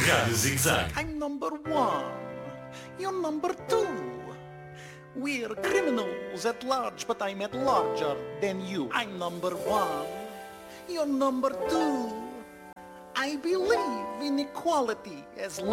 Rádio ZigZag. I'm number one. You're number two. We're criminals at large, but I'm at larger than you. I'm number one. You're number two. I believe in equality as long